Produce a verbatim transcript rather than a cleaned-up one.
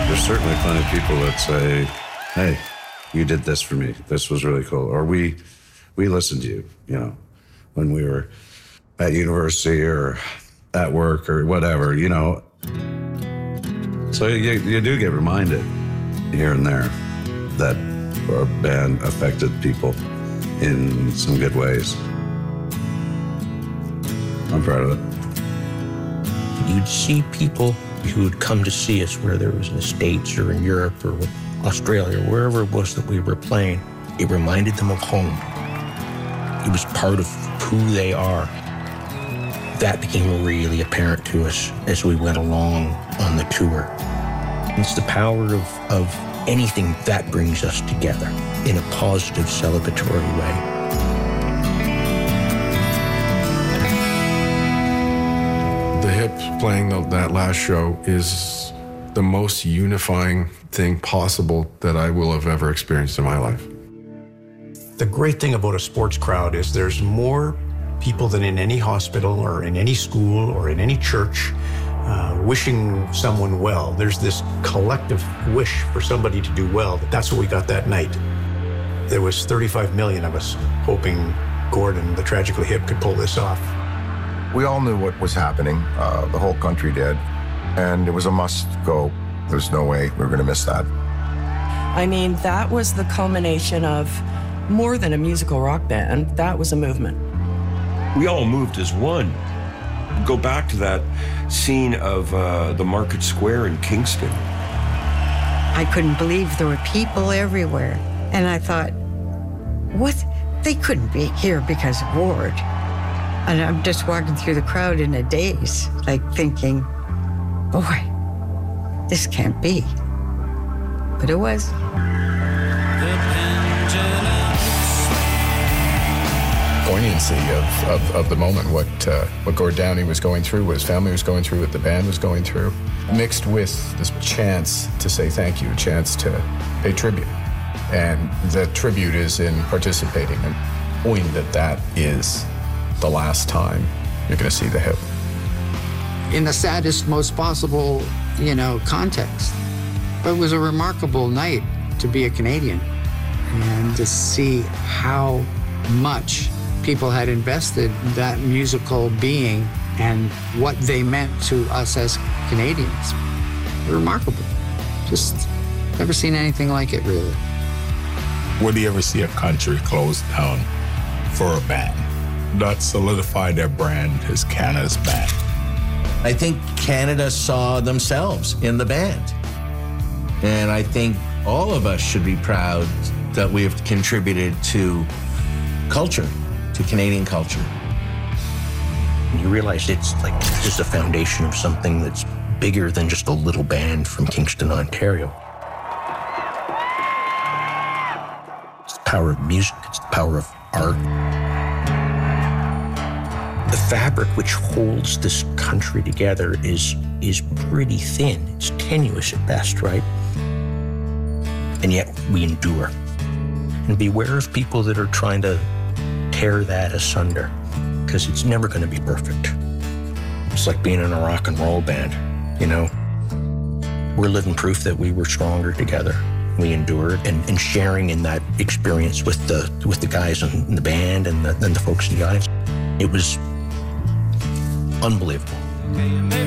There's certainly plenty of people that say, hey, you did this for me. This was really cool. Or we we listened to you, you know, when we were at university or at work or whatever, you know. So you, you do get reminded here and there that our band affected people in some good ways. I'm proud of it. You'd see people who would come to see us, whether it was in the States or in Europe or Australia, or wherever it was that we were playing. It reminded them of home. It was part of who they are. That became really apparent to us as we went along on the tour. It's the power of, of anything that brings us together in a positive, celebratory way. The Hip playing the, that last show is the most unifying thing possible that I will have ever experienced in my life. The great thing about a sports crowd is there's more people than in any hospital or in any school or in any church uh, wishing someone well. There's this collective wish for somebody to do well. That's what we got that night. There was thirty-five million of us hoping Gordon, the Tragically Hip, could pull this off. We all knew what was happening. Uh, the whole country did. And it was a must go. There's no way we were going to miss that. I mean, that was the culmination of more than a musical rock band. That was a movement. We all moved as one. Go back to that scene of uh, the Market Square in Kingston. I couldn't believe there were people everywhere. And I thought, what? They couldn't be here because of Ward. And I'm just walking through the crowd in a daze, like thinking, boy, this can't be. But it was. Poignancy of, of, of the moment, what uh, what Gord Downie was going through, what his family was going through, what the band was going through, mixed with this chance to say thank you, a chance to pay tribute. And the tribute is in participating and knowing that that is the last time you're going to see the Hip. In the saddest, most possible, you know, context. But it was a remarkable night to be a Canadian and to see how much people had invested in that musical being and what they meant to us as Canadians. Remarkable. Just never seen anything like it, really. Would you ever see a country close down for a band? That solidified their brand as Canada's band. I think Canada saw themselves in the band. And I think all of us should be proud that we have contributed to culture, to Canadian culture. And you realize it's like just a foundation of something that's bigger than just a little band from Kingston, Ontario. It's the power of music, it's the power of art. The fabric which holds this country together is, is pretty thin. It's tenuous at best, right? And yet we endure. And beware of people that are trying to tear that asunder, because it's never going to be perfect. It's like being in a rock and roll band, you know? We're living proof that we were stronger together. We endured, and, and sharing in that experience with the with the guys in the band and the, and the folks in the audience. It was unbelievable.